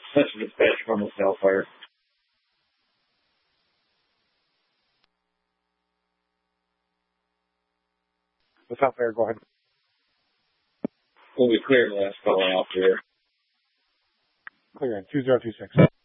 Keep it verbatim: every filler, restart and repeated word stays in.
That's a dispatch from the cell fire. The cell fire, go ahead. Well, we cleared the last fellow out there. Clear in two zero two six.